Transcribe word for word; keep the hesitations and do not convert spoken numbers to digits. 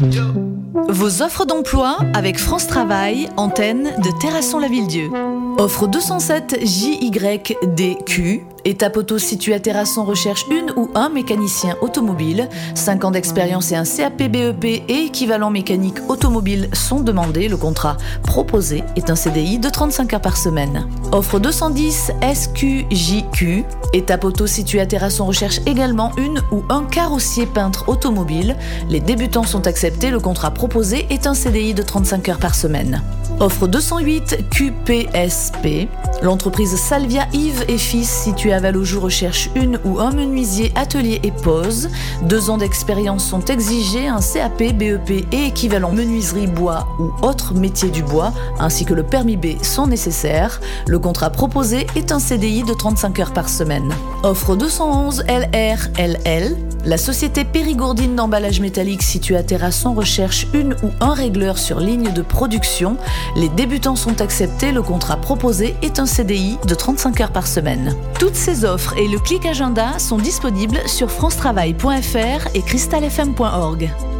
Vos offres d'emploi avec France Travail, antenne de Terrasson-Lavilledieu. Offre deux cent sept J Y D Q. Étape auto située à Terrasson recherche une ou un mécanicien automobile. cinq ans d'expérience et un C A P B E P et équivalent mécanique automobile sont demandés. Le contrat proposé est un C D I de trente-cinq heures par semaine. Offre deux cent dix S Q J Q. Étape auto située à Terrasson recherche également une ou un carrossier peintre automobile. Les débutants sont acceptés. Le contrat proposé est un C D I de trente-cinq heures par semaine. Offre deux cent huit Q P S P. L'entreprise Salvia Yves et Fils située à Valaujoux recherche une ou un menuisier atelier et pose. Deux ans d'expérience sont exigés, un C A P, B E P et équivalent menuiserie bois ou autres métiers du bois, ainsi que le permis B sont nécessaires. Le contrat proposé est un C D I de trente-cinq heures par semaine. Offre deux cent onze L R L L. La société Périgourdine d'emballage métallique située à Terrasson recherche une ou un régleur sur ligne de production. Les débutants sont acceptés. Le contrat proposé est un C D I de trente-cinq heures par semaine. Toutes ces offres et le clic agenda sont disponibles sur francetravail point f r et cristal f m point org.